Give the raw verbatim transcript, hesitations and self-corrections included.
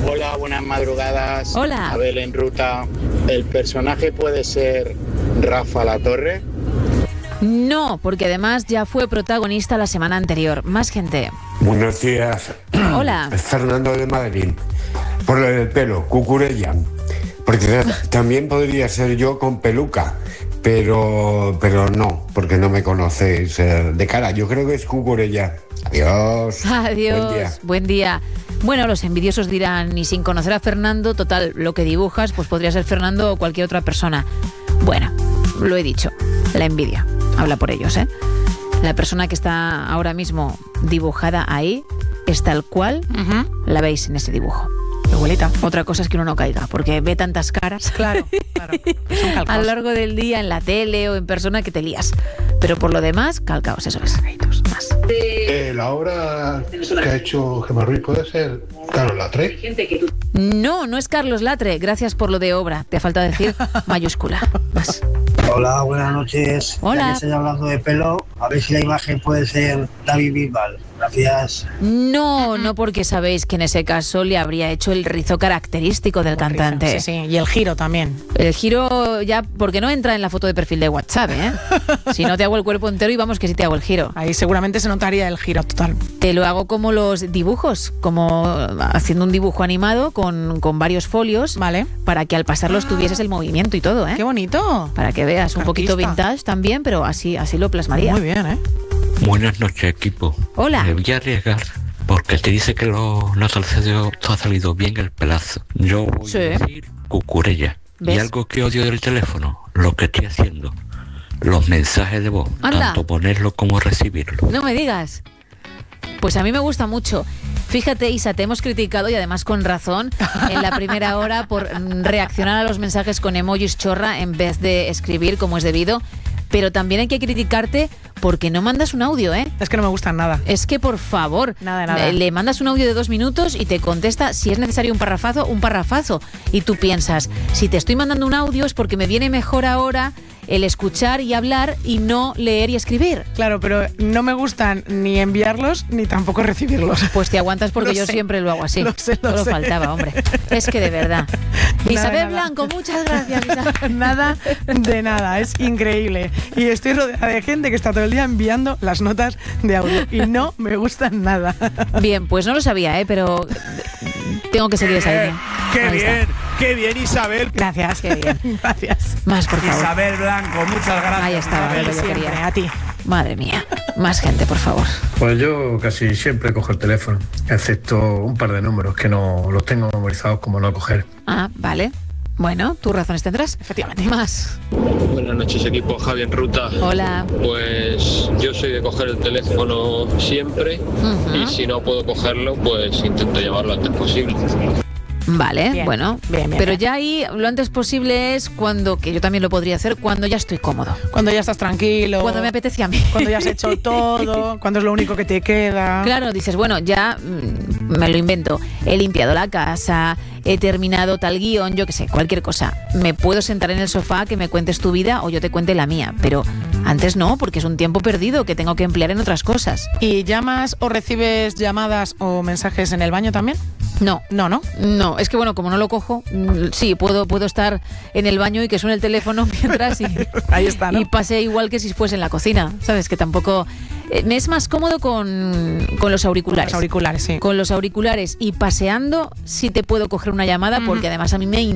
Hola, buenas madrugadas. Hola. Abel en ruta. ¿El personaje puede ser Rafa Latorre? No, porque además ya fue protagonista la semana anterior. Más gente. Buenos días. Hola. Fernando de Madrid. Por lo del pelo, Cucurella. Porque también podría ser yo con peluca, pero, pero no, porque no me conocéis eh, de cara. Yo creo que es Cucurella. Adiós. Adiós. Buen día. Buen día. Bueno, los envidiosos dirán, ni sin conocer a Fernando, total, lo que dibujas, pues podría ser Fernando o cualquier otra persona. Bueno, lo he dicho, la envidia habla por ellos, ¿eh? La persona que está ahora mismo dibujada ahí es tal cual uh-huh. la veis en ese dibujo. Igualita. Otra cosa es que uno no caiga, porque ve tantas caras. Claro, claro. Son calcaos. A lo largo del día, en la tele o en persona, que te lías. Pero por lo demás, calcaos, eso es. Más. Eh, la obra que ha hecho Gemma Ruiz puede ser Carlos Latre. No, no es Carlos Latre. Gracias por lo de obra. Te ha faltado decir mayúscula. Más. Hola, buenas noches. Hola. Ya que estoy hablando de pelo, a ver si la imagen puede ser David Bisbal. Gracias. No, no, porque sabéis que en ese caso le habría hecho el rizo característico del cantante. Sí, sí, y el giro también. El giro ya, porque no entra en la foto de perfil de WhatsApp, ¿eh? Si no te hago el cuerpo entero y vamos que sí te hago el giro. Ahí seguramente se notaría el giro total. Te lo hago como los dibujos, como haciendo un dibujo animado con, con varios folios, vale, para que al pasarlos tuvieses el movimiento y todo, ¿eh? ¡Qué bonito! Para que veas, un Artista. Poquito vintage también, pero así, así lo plasmaría. Muy bien, ¿eh? Buenas noches, equipo. Hola. Me voy a arriesgar porque te dice que lo, no te ha salido, te ha salido bien el pelazo. Yo voy sí. a decir Cucurella. ¿Ves? Y algo que odio del teléfono, lo que estoy haciendo, los mensajes de voz, Anda. tanto ponerlo como recibirlo. No me digas. Pues a mí me gusta mucho. Fíjate, Isa, te hemos criticado y además con razón en la primera hora por reaccionar a los mensajes con emojis chorra en vez de escribir como es debido. Pero también hay que criticarte porque no mandas un audio, ¿eh? Es que no me gustan nada. Es que, por favor, nada, nada. le mandas un audio de dos minutos y te contesta, si es necesario un parrafazo, un parrafazo. Y tú piensas, si te estoy mandando un audio es porque me viene mejor ahora el escuchar y hablar y no leer y escribir. Claro, pero no me gustan ni enviarlos ni tampoco recibirlos. Pues te aguantas porque Lo yo sé. siempre lo hago así. Lo sé, lo Solo sé. faltaba, hombre. Es que de verdad. Nada, Isabel nada. Blanco, muchas gracias, Isabel. Nada de nada, es increíble. Y estoy rodeada de gente que está todo el día enviando las notas de audio y no me gustan nada. Bien, pues no lo sabía, ¿eh? Pero tengo que seguir esa línea. ¡Qué Ahí bien! está. ¡Qué bien, Isabel! Gracias, Qué bien. Gracias. Más, por favor. Isabel Blanco, muchas gracias. Ahí estaba, Isabel. lo que yo Siempre, quería. a ti. Madre mía. Más gente, por favor. Pues yo casi siempre cojo el teléfono, excepto un par de números que no los tengo memorizados como no coger. Ah, vale. Bueno, tus razones tendrás. Efectivamente. Más. Buenas noches, equipo. Javi en ruta. Hola. Pues yo soy de coger el teléfono siempre Uh-huh. y si no puedo cogerlo, pues intento llamarlo antes posible. Vale, Bien, bueno. bien, bien, pero bien. ya ahí lo antes posible es cuando, que yo también lo podría hacer, cuando ya estoy cómodo. Cuando ya estás tranquilo. Cuando me apetece a mí. Cuando ya has hecho todo. Cuando es lo único que te queda. Claro, dices, bueno, ya mm, me lo invento. He limpiado la casa, he terminado tal guión, yo qué sé, cualquier cosa. Me puedo sentar en el sofá, que me cuentes tu vida o yo te cuente la mía. Pero antes no, porque es un tiempo perdido que tengo que emplear en otras cosas. ¿Y llamas o recibes llamadas o mensajes en el baño también? No. No, ¿no? No, es que bueno, como no lo cojo, mm, sí, puedo, puedo estar en el baño y que suene el teléfono mientras y, Ahí está, ¿no? y pase igual que si fuese en la cocina, ¿sabes? Que tampoco... eh, me es más cómodo con, con los auriculares. Los auriculares, sí. Con los auriculares y paseando sí te puedo coger una llamada, porque además a mí me